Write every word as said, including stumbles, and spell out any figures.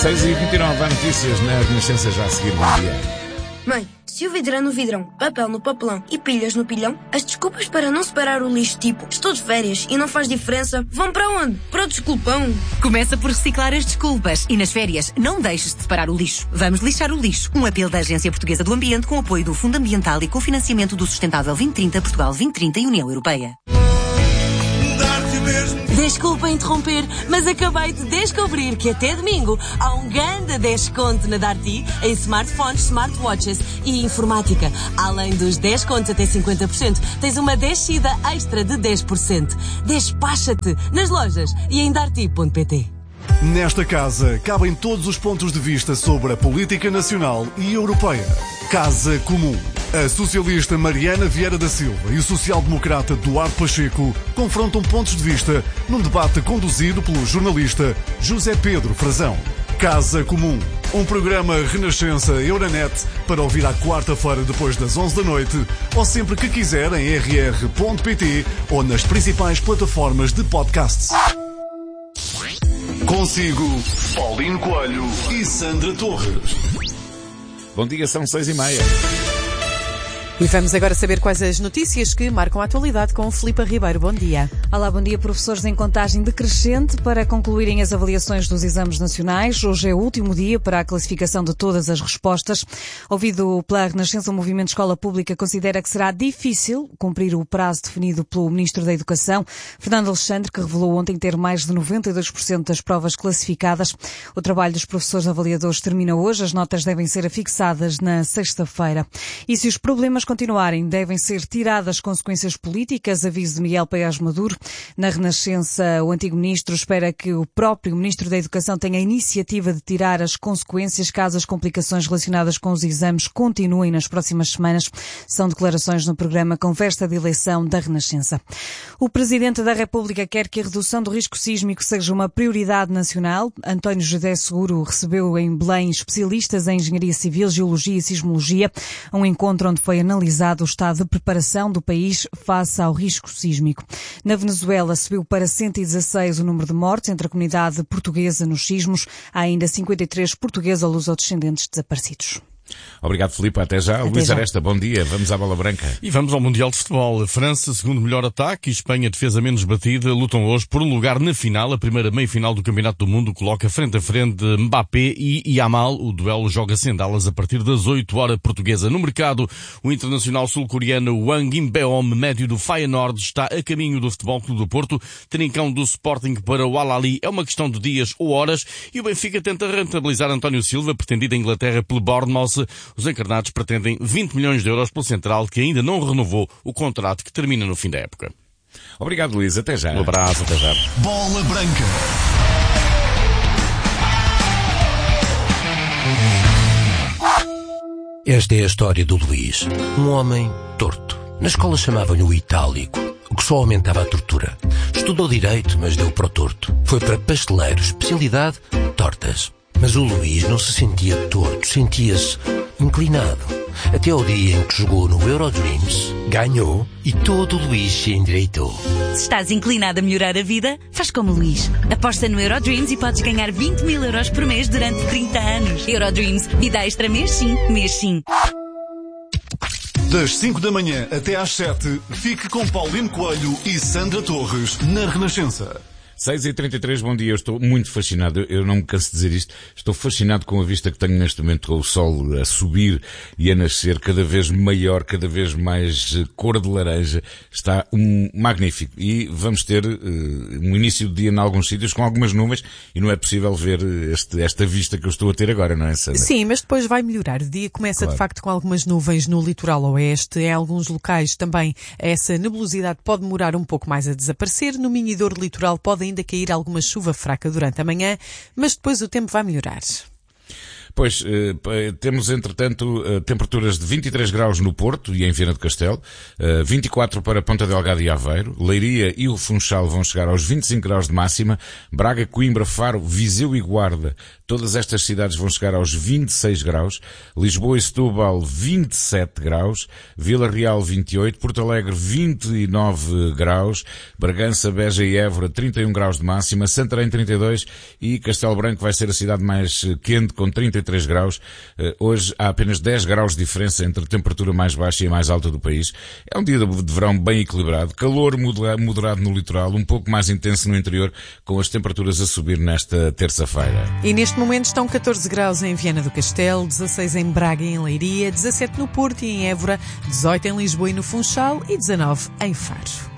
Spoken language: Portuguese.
seis e vinte e nove, há notícias na Renascença já a seguir. Bom dia. Mãe, se o vidro é no vidrão, papel no papelão e pilhas no pilhão, as desculpas para não separar o lixo, tipo, estou de férias e não faz diferença, vão para onde? Para o desculpão. Começa por reciclar as desculpas e nas férias não deixes de separar o lixo. Vamos lixar o lixo. Um apelo da Agência Portuguesa do Ambiente com apoio do Fundo Ambiental e cofinanciamento do Sustentável vinte trinta, Portugal vinte trinta e União Europeia. Desculpa interromper, mas acabei de descobrir que até domingo há um grande desconto na Darty em smartphones, smartwatches e informática. Além dos descontos até cinquenta por cento, tens uma descida extra de dez por cento. Despacha-te nas lojas e em darty ponto pt. Nesta casa cabem todos os pontos de vista sobre a política nacional e europeia. Casa Comum. A socialista Mariana Vieira da Silva e o social-democrata Duarte Pacheco confrontam pontos de vista num debate conduzido pelo jornalista José Pedro Frazão. Casa Comum. Um programa Renascença Euronet para ouvir à quarta-feira depois das onze da noite ou sempre que quiser em r r ponto p t ou nas principais plataformas de podcasts. Consigo, Paulino Coelho e Sandra Torres. Bom dia, são seis e meia. E vamos agora saber quais as notícias que marcam a atualidade com o Filipe Ribeiro. Bom dia. Olá, bom dia. Professores em contagem decrescente para concluírem as avaliações dos exames nacionais. Hoje é o último dia para a classificação de todas as respostas. Ouvido pela Renascença, o Movimento Escola Pública considera que será difícil cumprir o prazo definido pelo Ministro da Educação, Fernando Alexandre, que revelou ontem ter mais de noventa e dois por cento das provas classificadas. O trabalho dos professores avaliadores termina hoje. As notas devem ser afixadas na sexta-feira. E se os problemas continuarem, devem ser tiradas consequências políticas, aviso de Miguel Paes Maduro. Na Renascença, o antigo ministro espera que o próprio Ministro da Educação tenha a iniciativa de tirar as consequências caso as complicações relacionadas com os exames continuem nas próximas semanas. São declarações no programa Conversa de Eleição da Renascença. O Presidente da República quer que a redução do risco sísmico seja uma prioridade nacional. António José Seguro recebeu em Belém especialistas em engenharia civil, geologia e sismologia, um encontro onde foi analisado analisado o estado de preparação do país face ao risco sísmico. Na Venezuela subiu para cento e dezasseis o número de mortes entre a comunidade portuguesa nos sismos. Há ainda cinquenta e três portugueses ou lusodescendentes desaparecidos. Obrigado, Filipe. Até já. Até Luís já. Aresta, bom dia. Vamos à bola branca. E vamos ao Mundial de Futebol. A França, segundo melhor ataque, e Espanha, defesa menos batida, lutam hoje por um lugar na final. A primeira meia-final do Campeonato do Mundo coloca frente a frente Mbappé e Yamal. O duelo joga sem dalas a partir das oito horas portuguesa. No mercado, o internacional sul-coreano Wang In-beom, médio do Feyenoord, está a caminho do Futebol Clube do Porto. Trincão do Sporting para o Al-Ahly é uma questão de dias ou horas. E o Benfica tenta rentabilizar António Silva, pretendido em Inglaterra pelo Bournemouth. Os encarnados pretendem vinte milhões de euros pelo Central, que ainda não renovou o contrato que termina no fim da época. Obrigado, Luís. Até já. Um abraço, até já. Bola branca. Esta é a história do Luís, um homem torto. Na escola chamavam-lhe o Itálico, o que só aumentava a tortura. Estudou Direito, mas deu para o torto. Foi para pasteleiro, especialidade, tortas. Mas o Luís não se sentia torto, sentia-se inclinado. Até ao dia em que jogou no Eurodreams, ganhou e todo o Luís se endireitou. Se estás inclinado a melhorar a vida, faz como o Luís. Aposta no Eurodreams e podes ganhar vinte mil euros por mês durante trinta anos. Eurodreams, vida extra mês sim, mês sim. Das cinco da manhã até às sete, fique com Paulino Coelho e Sandra Torres na Renascença. seis e trinta e três, bom dia. Eu estou muito fascinado, eu não me canso de dizer isto, estou fascinado com a vista que tenho neste momento, com o sol a subir e a nascer cada vez maior, cada vez mais cor de laranja. Está um magnífico. E vamos ter uh, um início de dia em alguns sítios com algumas nuvens e não é possível ver este, esta vista que eu estou a ter agora, não é, Sandra? Sim, mas depois vai melhorar. O dia começa, claro, de facto com algumas nuvens no litoral oeste. Em alguns locais também essa nebulosidade pode demorar um pouco mais a desaparecer. No Minho e Douro litoral pode ainda cair alguma chuva fraca durante a manhã, mas depois o tempo vai melhorar. Pois, temos entretanto temperaturas de vinte e três graus no Porto e em Viana do Castelo, vinte e quatro para Ponta Delgada e Aveiro, Leiria e o Funchal vão chegar aos vinte e cinco graus de máxima, Braga, Coimbra, Faro, Viseu e Guarda, todas estas cidades vão chegar aos vinte e seis graus, Lisboa e Setúbal vinte e sete graus, Vila Real vinte e oito, Porto Alegre vinte e nove graus, Bragança, Beja e Évora trinta e um graus de máxima, Santarém trinta e dois e Castelo Branco vai ser a cidade mais quente com trinta e três graus. Hoje há apenas dez graus de diferença entre a temperatura mais baixa e a mais alta do país. É um dia de verão bem equilibrado, calor moderado no litoral, um pouco mais intenso no interior, com as temperaturas a subir nesta terça-feira. E neste momento estão catorze graus em Viana do Castelo, dezasseis em Braga e em Leiria, dezassete no Porto e em Évora, dezoito em Lisboa e no Funchal e dezanove em Faro.